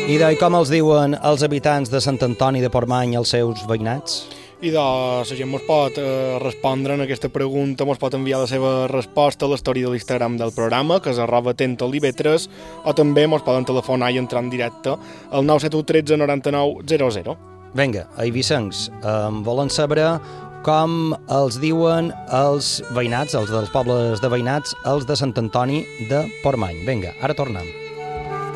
I com els diuen els habitants de Sant Antoni de Portmany als seus veïnats? I la gent mos pot respondre en aquesta pregunta, mos pot enviar la seva resposta a l'història de l'Instagram del programa, que és @atentolive3, o també mos poden telefonar i entrar en directe al 971 13 99 00. Vinga, eivissencs, volen saber com els diuen els veïnats, els dels pobles de veïnats, els de Sant Antoni de Portmany. Vinga, ara tornem.